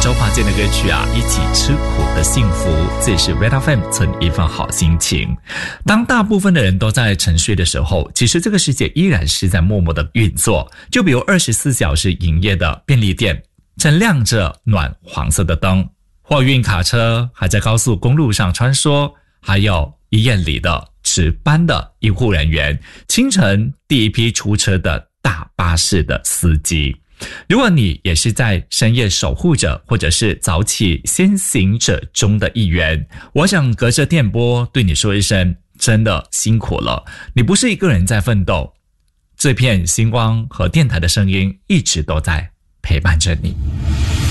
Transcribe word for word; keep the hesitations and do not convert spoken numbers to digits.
周华健的歌曲啊，一起吃苦的幸福，这也是 Red F M 存一份好心情。当大部分的人都在沉睡的时候，其实这个世界依然是在默默的运作。就比如二十四小时营业的便利店，正亮着暖黄色的灯，货运卡车还在高速公路上穿梭，还有医院里的值班的医护人员，清晨第一批出车的大巴士的司机。如果你也是在深夜守护者，或者是早起先行者中的一员，我想隔着电波对你说一声，真的辛苦了。你不是一个人在奋斗，这片星光和电台的声音一直都在陪伴着你。